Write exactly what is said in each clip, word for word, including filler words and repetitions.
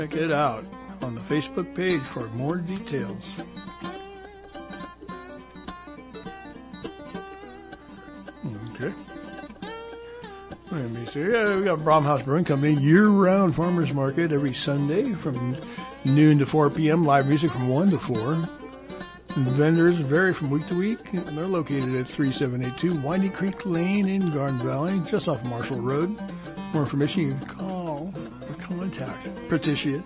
Check it out on the Facebook page for more details. Okay. Let me see. Yeah, we got Bromhouse Brewing Company, year-round farmers market every Sunday from noon to four p.m. Live music from one to four. And vendors vary from week to week. They're located at three seven eight two Windy Creek Lane in Garden Valley, just off Marshall Road. More information, you can call or contact Patricia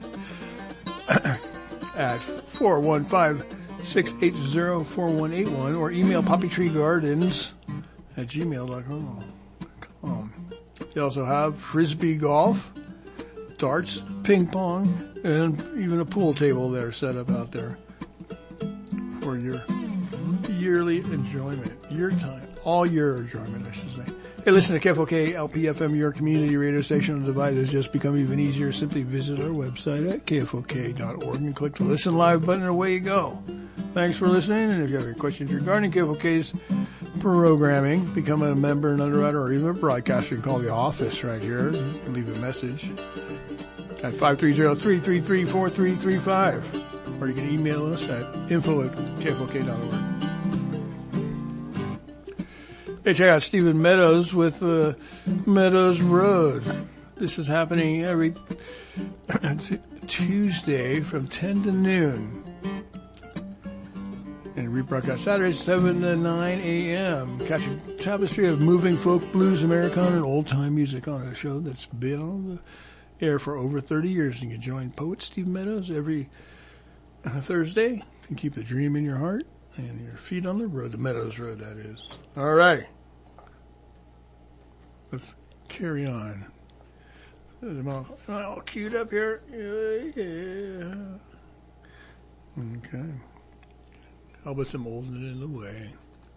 at four one five, six eight zero, four one eight one or email poppytreegardens at gmail dot com. They also have frisbee golf, darts, ping pong, and even a pool table there set up out there for your yearly enjoyment, your time, all your enjoyment, I should say. Hey, listen to K F O K L P F M, your community radio station on the Divide has just become even easier. Simply visit our website at K F O K dot org and click the Listen Live button and away you go. Thanks for listening, and if you have any questions regarding K F O K's programming, become a member, an underwriter, or even a broadcaster, you can call the office right here and leave a message at five three zero, three three three, four three three five. Or you can email us at info at K F O K dot org. Hey, check out Stephen Meadows with uh, Meadows Road. This is happening every Tuesday from ten to noon. And rebroadcast Saturdays, seven to nine a.m. Catch a tapestry of moving folk, blues, Americana, and old-time music on a show that's been on the air for over thirty years. You can join poet Steve Meadows every uh, Thursday to keep the dream in your heart and your feet on the road, the Meadows Road, that is. All right. Let's carry on. I'm all, all queued up here. Yeah. Okay. How about some holding it in the way?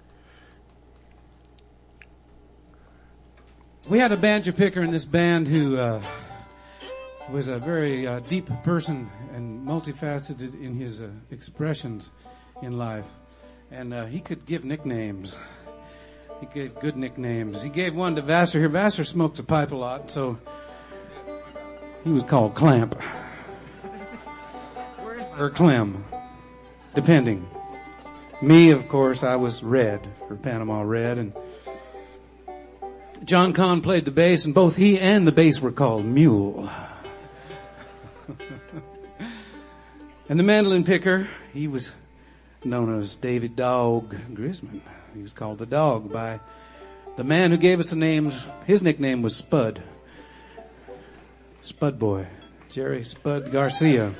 We had a banjo picker in this band who uh, was a very uh, deep person and multifaceted in his uh, expressions in life. And uh, he could give nicknames. He gave good nicknames. He gave one to Vassar here. Vassar smoked a pipe a lot, so he was called Clamp. Or Clem, depending. Me, of course, I was Red, for Panama Red, and John Kahn played the bass, and both he and the bass were called Mule. And the mandolin picker, he was known as David Dog Grisman. He was called the Dog by the man who gave us the names. His nickname was Spud. Spud Boy. Jerry Spud Garcia.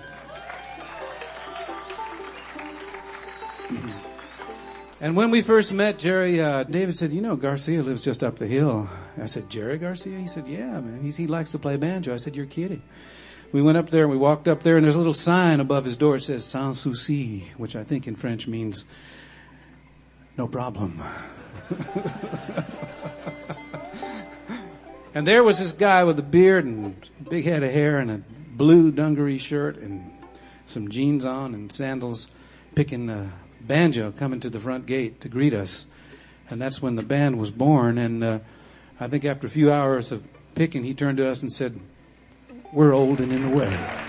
And when we first met, Jerry, uh, David said, you know, Garcia lives just up the hill. I said, Jerry Garcia? He said, yeah, man. He's, he likes to play banjo. I said, you're kidding. We went up there and we walked up there and there's a little sign above his door that says Sans souci, which I think in French means no problem. And there was this guy with a beard and a big head of hair and a blue dungaree shirt and some jeans on and sandals picking a banjo coming to the front gate to greet us. And that's when the band was born. And uh, I think after a few hours of picking, he turned to us and said, we're old and in the way.